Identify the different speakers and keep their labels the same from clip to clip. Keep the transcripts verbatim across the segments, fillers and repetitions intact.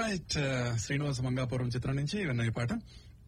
Speaker 1: Right, Srinivasa Mangapuram చిత్రం నుంచి విన్న ఈ పాట.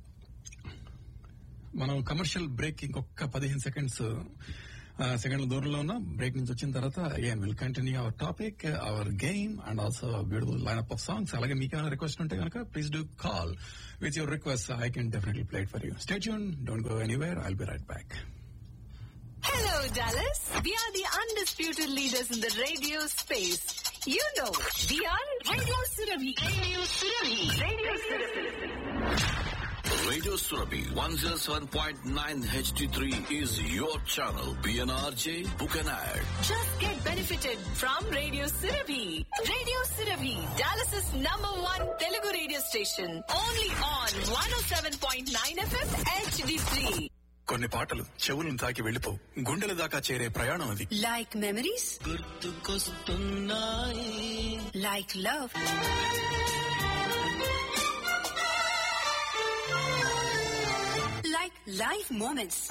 Speaker 1: మనం కమర్షియల్ బ్రేక్ ఇంకొక పదిహేను సెకండ్స్ సెకండ్ల దూరంలో ఉన్నాం. బ్రేక్ నుంచి వచ్చిన తర్వాత again will continue our topic, hour game and also beautiful line-up of songs. అలాగే మీకు ఏమైనా రిక్వెస్ట్ ఉంటే కనుక please do call with your request. I can definitely play it for you. Stay tune, don't go anywhere, I'll be right back.
Speaker 2: Hello, Dallas. We are the undisputed leaders in the radio space. You know, we are Radio Surabhi. Radio Surabhi. Radio Surabhi.
Speaker 3: Radio Surabhi one oh seven point nine H D three is your channel. P N R J, book an ad.
Speaker 2: Just get benefited from Radio Surabhi. Radio Surabhi, Dallas's number one Telugu radio station. Only on one oh seven point nine F M H D three.
Speaker 1: కొన్ని పాటలు చెవులను తాకి వెళ్లిపో, గుండెల దాకా చేరే ప్రయాణం అది.
Speaker 2: Like memories,
Speaker 3: గుర్తుకొస్తున్నాయి.
Speaker 2: like love, like life moments.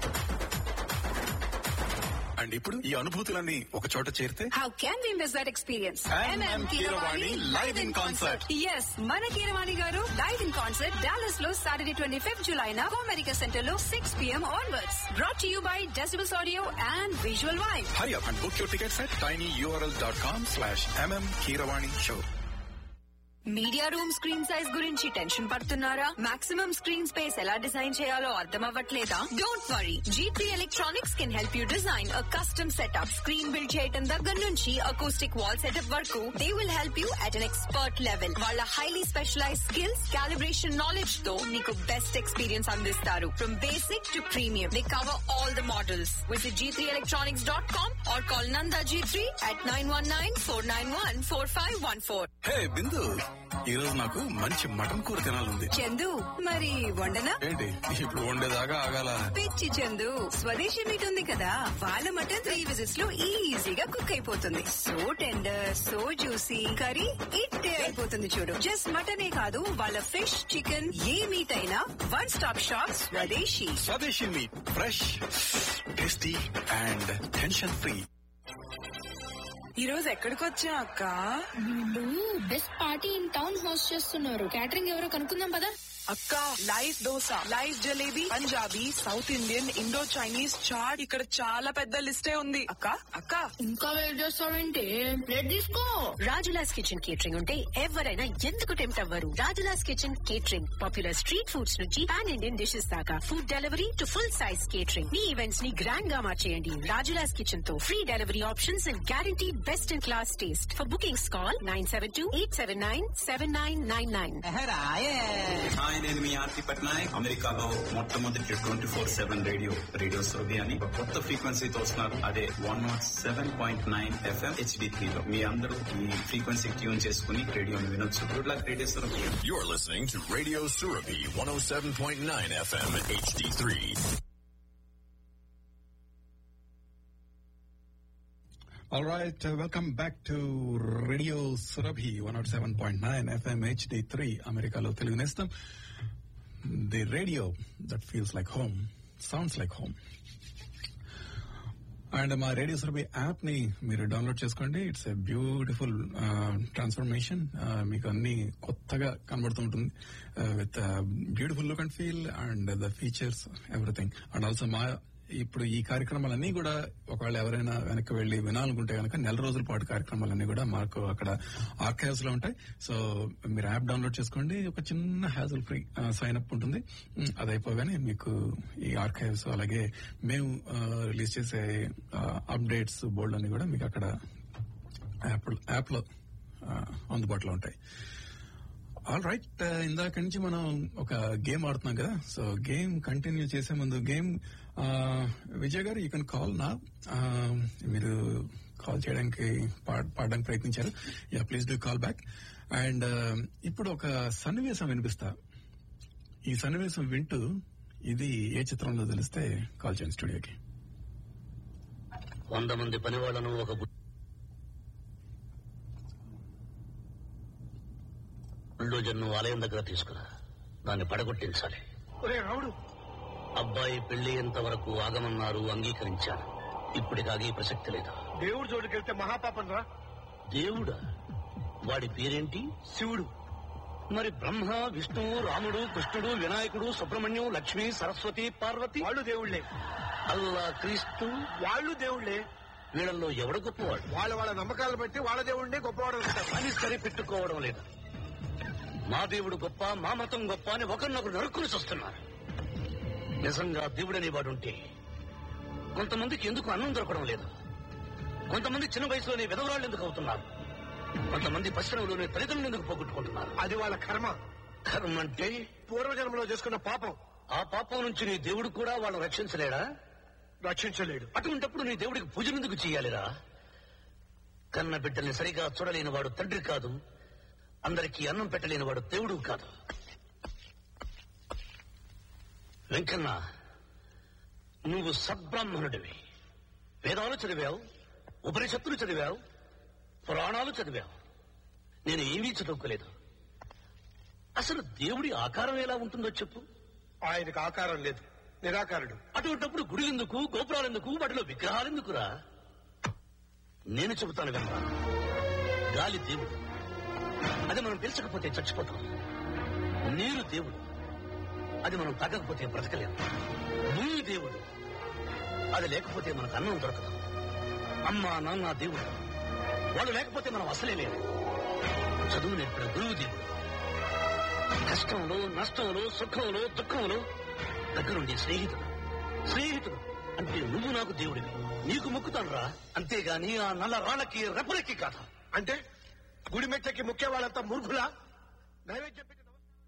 Speaker 1: And ఇప్పుడు ఈ అనుభూతులన్నీ ఒక చోట చేరితే
Speaker 2: How can we miss that experience?
Speaker 1: M M Keeravani live in concert.
Speaker 2: Yes, మన కీరవాణి గారు live in concert Dallas లో Saturday twenty-fifth July na America Center లో six p.m. onwards. Brought to you by Decibels Audio and Visual Vibe.
Speaker 1: hurry up and book your tickets at tinyurl dot com slash m m keeravani show.
Speaker 2: Media room screen size గురించి tension పడుతున్నారా? Maximum screen space ఎలా design చేయాలో అర్థం అవ్వట్లేదా? Don't worry, G three electronics can help you design a custom setup. Screen build చేయడం దగ్గర నుంచి acoustic wall setup వరకు they will help you at an expert level. వాళ్ళ highly specialise skills, calibration knowledge తో మీకు best experience అందిస్తారు. From basic to premium, they cover all the models. Visit G three electronics dot com or call Nanda G three at nine one nine four nine one four five one four.
Speaker 1: హే బిందు, ఈ రోజు నాకు మంచి mutton కూర తినాలంది.
Speaker 2: చందు, మరి వండనా?
Speaker 1: ఏంటి ఇప్పుడు వండేదాకా ఆగాల?
Speaker 2: పిచ్చి చందు, స్వదేశీ మీట్ ఉంది కదా, వాళ్ళ మటన్ త్రీ విజిట్స్ లో ఈజీగా కుక్ అయిపోతుంది. So tender, so juicy, curry ఇట్టే అయిపోతుంది చూడు. జస్ట్ మటనే కాదు, వాళ్ళ ఫిష్, చికెన్, ఏ మీట్ అయినా వన్ స్టాప్ షాప్ స్వదేశీ.
Speaker 1: స్వదేశీ meet, fresh, tasty and tension free.
Speaker 4: ఈ రోజు ఎక్కడికి వచ్చా అక్క?
Speaker 5: వీళ్ళు best party in town host చేస్తున్నారు. క్యాటరింగ్ ఎవరో కనుక్కుందాం పదా.
Speaker 4: అక్క, live dosa, live jalebi, Punjabi, south Indian, Indo Chinese, chat, ఇక్కడ చాలా పెద్ద లిస్టే ఉంది. అక్క అక్క
Speaker 5: ఇంకా వెయిట్ చేస్తావేంటి? ప్లేట్ తీసుకో.
Speaker 2: రాజులాస్ కిచెన్ కేటరింగ్ ఉంటే ఎవరైనా ఎందుకు టెంప్ట్ అవ్వరు? Rajula's kitchen catering popular street foods నుంచి పాన్ ఇండియన్ డిషెస్ దాకా, food delivery to full size catering. Me events ని గ్రాండ్ గా మార్చేయండి రాజులాస్ కిచెన్ తో. Free delivery options and guarantee best in class taste. For bookings call nine seven two eight seven nine seven nine nine nine.
Speaker 6: నేను మీ ఆర్తి పట్నాయక్. అమెరికాలో మొట్టమొదటి twenty four seven radio radio Surabhi అని ఒక కొత్త ఫ్రీక్వెన్సీతో వస్తున్నారు. అదే one not seven point nine FM HD three లో. మీ అందరూ ఈ ఫ్రీక్వెన్సీ ట్యూన్ చేసుకుని రేడియోని వినొచ్చు. Good luck radio Surabhi.
Speaker 3: You're listening to Radio Surabhi one oh seven point nine F M H D three.
Speaker 1: All right, uh, welcome back to Radio Surabhi one oh seven point nine F M H D three, Americalo Telugu Nestam. The radio that feels like home, sounds like home. And మా radio Surabhi app ని మీరు download చేసుకోండి. It's a beautiful transformation. మీకు అన్ని కొత్తగా కనబడుతూ ఉంటుంది with beautiful look and feel and the features everything. And also మా ఇప్పుడు ఈ కార్యక్రమాలన్నీ కూడా ఒకవేళ ఎవరైనా వెనక్కి వెళ్లి వినాలనుకుంటే కనుక నెల రోజుల పాటు కార్యక్రమాలన్నీ కూడా మాకు అక్కడ ఆర్కైవ్స్ లో ఉంటాయి. సో మీరు యాప్ డౌన్లోడ్ చేసుకోండి. ఒక చిన్న హ్యాజల్ ఫ్రీ సైన్ అప్ ఉంటుంది. అది అయిపోగానే మీకు ఈ ఆర్కైవ్స్ అలాగే మేము రిలీజ్ చేసే అప్డేట్స్ బోల్డ్ అన్ని కూడా మీకు అక్కడ యాప్ లో అందుబాటులో ఉంటాయి. ఆల్ రైట్, ఇందాక నుంచి మనం ఒక గేమ్ ఆడుతున్నాం కదా. సో గేమ్ కంటిన్యూ చేసే ముందు గేమ్ విజయ్ గారు, యూ కెన్ కాల్ నా. మీరు కాల్ చేయడానికి పాడడానికి ప్రయత్నించారు. Yeah, please do call back. And ఇప్పుడు ఒక సన్నివేశం వినిపిస్తా. ఈ సన్నివేశం వింటూ ఇది ఏ చిత్రంలో తెలిస్తే కాల్ చేయండి స్టూడియోకి.
Speaker 7: వంద మంది పనివాళ్లను ఒక బుల్డోజర్ను ఆలయం దగ్గర తీసుకురా. దాన్ని పడగొట్టించాలి. అబ్బాయి పెళ్లింత వరకు ఆగమన్నారు, అంగీకరించాను. ఇప్పటికి ఆగే ప్రసక్తి లేదా?
Speaker 8: దేవుడు చోటుకెళ్తే మహాపాపం రా.
Speaker 7: దేవుడా? వాడి పేరేంటి?
Speaker 8: శివుడు.
Speaker 7: మరి బ్రహ్మ, విష్ణు, రాముడు, కృష్ణుడు, వినాయకుడు, సుబ్రహ్మణ్యం, లక్ష్మి, సరస్వతి, పార్వతి
Speaker 8: వాళ్ళు దేవుళ్లే.
Speaker 7: అల్లా, క్రీస్తు
Speaker 8: వాళ్ళు దేవుళ్లే.
Speaker 7: వీళ్ళల్లో ఎవడు గొప్పవాడు?
Speaker 8: వాళ్ళ వాళ్ళ నమ్మకాలను బట్టి వాళ్ళ దేవుడినే గొప్పవాడు అంటారు.
Speaker 7: అని సరిపెట్టుకోవడం లేదు. మా దేవుడు గొప్ప, మా మతం గొప్ప అని ఒకరినొకరు నరుక్కుని చూస్తున్నారు. నిజంగా దేవుడనేవాడుంటే కొంతమందికి ఎందుకు అన్నం దొరకడం లేదు? కొంతమంది చిన్న వయసులోనే విధవరాళ్ళు ఎందుకు అవుతున్నారు? కొంతమంది పశ్చిమలోనే తల్లిదండ్రులు ఎందుకు పోగొట్టుకుంటున్నారు?
Speaker 8: అది వాళ్ళ కర్మ.
Speaker 7: కర్మ అంటే
Speaker 8: పూర్వజన్మలో చేసుకున్న పాపం.
Speaker 7: ఆ పాపం నుంచి నీ దేవుడు కూడా వాళ్ళని రక్షించలేడా?
Speaker 8: రక్షించలేడు.
Speaker 7: అటువంటప్పుడు నీ దేవుడికి పూజలు ఎందుకు చేయాలిరా? కన్న బిడ్డల్ని సరిగా చూడలేని వాడు తండ్రి కాదు, అందరికీ అన్నం పెట్టలేని వాడు దేవుడు కాదు. వెంకన్న, నువ్వు సద్బ్రాహ్మణుడివి. వేదాలు చదివావు, ఉపనిషత్తులు చదివావు, పురాణాలు చదివావు. నేను ఏమీ చదువుకోలేదు. అసలు దేవుడి ఆకారం ఎలా ఉంటుందో చెప్పు.
Speaker 8: ఆయనకు ఆకారం లేదు, నిరాకారుడు.
Speaker 7: అటువంటప్పుడు గుడి ఎందుకు, గోపురాలెందుకు, వాటిలో విగ్రహాలెందుకురా? నేను చెబుతాను వినరా. గాలి దేవుడు, అది మనం పిలచకపోతే చచ్చిపోతాం. నీరు దేవుడు, అది మనం తాగకపోతే బ్రతకలేము. భూమి దేవుడు, అది లేకపోతే మనకు అన్నం దొరకదు. అమ్మ, నాన్న దేవుడు, వాళ్ళు లేకపోతే మనం అసలే లేదు. చదువు నేర్పిన గురువు దేవుడు, కష్టంలో, నష్టంలో, సుఖంలో, దుఃఖంలో దగ్గరుండి స్నేహితుడు. స్నేహితుడు అంటే నువ్వు నాకు దేవుడివి, నీకు మొక్కుతాను రా. అంతేగాని ఆ నల్ల రాళ్ళకి, రెప్పలకి కాదు.
Speaker 8: అంటే గుడి మెట్టకి ముఖ్య వాళ్ళంతా మూర్ఖులా? నైవేద్యం పెట్టి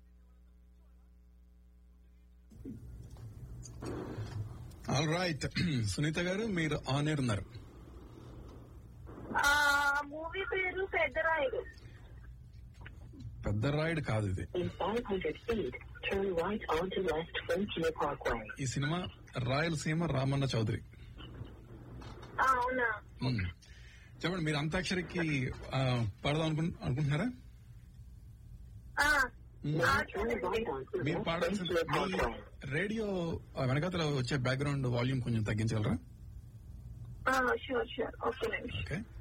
Speaker 1: ఆల్ రైట్, సునీత గారు మీరు ఆన్ ఎయిర్ ఉన్నారు.
Speaker 9: మూవీ పేరు పెద్దరాయుడు.
Speaker 1: పెద్ద రాయుడు కాదు ఇది. ఈ సినిమా రాయలసీమ రామన్న చౌదరి.
Speaker 9: అవునా?
Speaker 1: చెప్పండి, మీరు అంతాక్షరికి పాడదాం అనుకు అనుకుంటున్నారా? మీరు పాడాల్సిన మీ రేడియో వెనకాతల వచ్చే బ్యాక్గ్రౌండ్ వాల్యూమ్ కొంచెం తగ్గించగలరా?
Speaker 9: Sure sure okay.
Speaker 1: ఓకే.